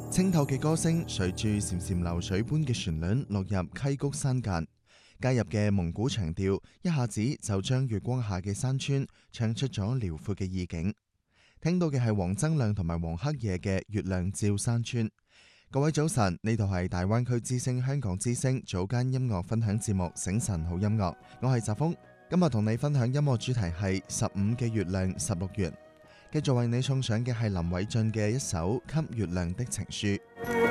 清透嘅歌聲隨住潺潺流水般嘅旋律落入溪谷山澗，加入嘅蒙古長調一下子就將月光下嘅山川唱出咗遼闊嘅意境。聽到嘅係黃增亮同埋黃黑夜嘅《月亮照山川》。各位早晨，呢度係大灣區之聲香港之聲早間音樂分享節目《醒晨好音樂》，我係澤峰，今日同你分享音樂主題係15嘅月亮16圓，繼續為你送上嘅係林偉俊嘅一首《給月亮的情書》。